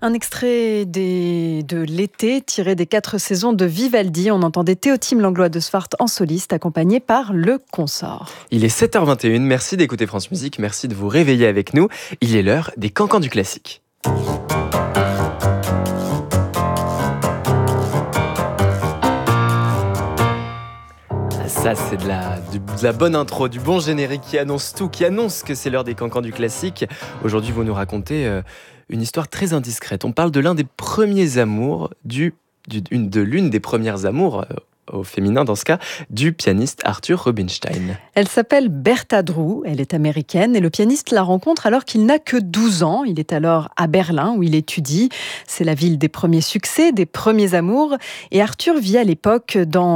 Un extrait de l'été tiré des 4 saisons de Vivaldi. On entendait Théotime Langlois de Swart en soliste accompagné par le consort. Il est 7h21, merci d'écouter France Musique, merci de vous réveiller avec nous. Il est l'heure des cancans du classique. Ça, c'est de la bonne intro, du bon générique qui annonce tout, qui annonce que c'est l'heure des cancans du classique. Aujourd'hui, vous nous racontez une histoire très indiscrète. On parle de l'un des premiers amours, de l'une des premières amours, au féminin dans ce cas, du pianiste Arthur Rubinstein. Elle s'appelle Bertha Drew, elle est américaine et le pianiste la rencontre alors qu'il n'a que 12 ans. Il est alors à Berlin où il étudie. C'est la ville des premiers succès, des premiers amours. Et Arthur vit à l'époque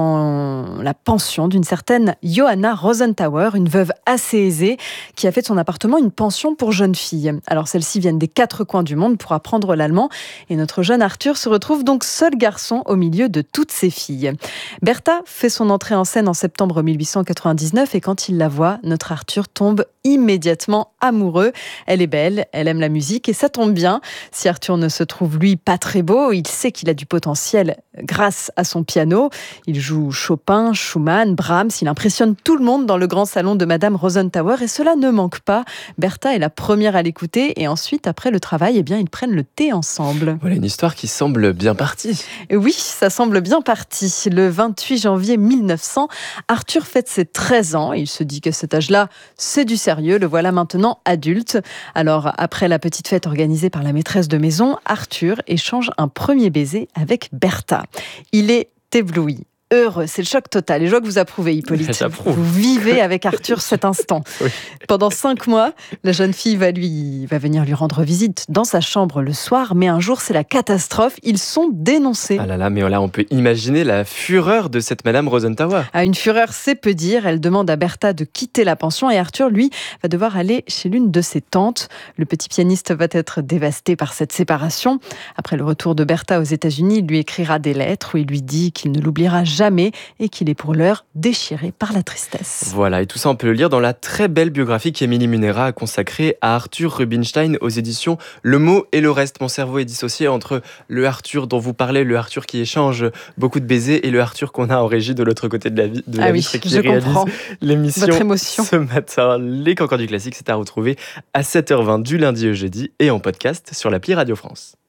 dans la pension d'une certaine Johanna Rosenthauer, une veuve assez aisée qui a fait de son appartement une pension pour jeunes filles. Alors celles-ci viennent des 4 coins du monde pour apprendre l'allemand et notre jeune Arthur se retrouve donc seul garçon au milieu de toutes ces filles. Bertha fait son entrée en scène en septembre 1899 et quand il la voit, notre Arthur tombe immédiatement amoureux. Elle est belle, elle aime la musique et ça tombe bien. Si Arthur ne se trouve lui pas très beau, il sait qu'il a du potentiel grâce à son piano. Il joue Chopin, Schumann, Brahms, il impressionne tout le monde dans le grand salon de Madame Rosenthauer et cela ne manque pas. Bertha est la première à l'écouter et ensuite, après le travail, ils prennent le thé ensemble. Voilà une histoire qui semble bien partie. Oui, ça semble bien parti. Le 28 janvier 1900, Arthur fête ses 13 ans. Il se dit qu'à cet âge-là, c'est du sérieux. Le voilà maintenant adulte. Alors, après la petite fête organisée par la maîtresse de maison, Arthur échange un premier baiser avec Bertha. Il est ébloui. Heureux, c'est le choc total. Et je vois que vous approuvez, Hippolyte. J'approuve. Vous vivez avec Arthur cet instant. Oui. Pendant 5 mois, la jeune fille va venir lui rendre visite dans sa chambre le soir. Mais un jour, c'est la catastrophe. Ils sont dénoncés. Ah là là, mais là, on peut imaginer la fureur de cette Madame Rosenthauer. À une fureur, c'est peu dire. Elle demande à Bertha de quitter la pension et Arthur, lui, va devoir aller chez l'une de ses tantes. Le petit pianiste va être dévasté par cette séparation. Après le retour de Bertha aux États-Unis, il lui écrira des lettres où il lui dit qu'il ne l'oubliera jamais et qu'il est pour l'heure déchiré par la tristesse. Voilà, et tout ça on peut le lire dans la très belle biographie qu'Émilie Munera a consacrée à Arthur Rubinstein aux éditions Le Mot et le Reste. Mon cerveau est dissocié entre le Arthur dont vous parlez, le Arthur qui échange beaucoup de baisers et le Arthur qu'on a en régie de l'autre côté de la vitre et qui réalise l'émission votre émotion ce matin. Les cancans du classique, c'est à retrouver à 7h20 du lundi au jeudi et en podcast sur l'appli Radio France.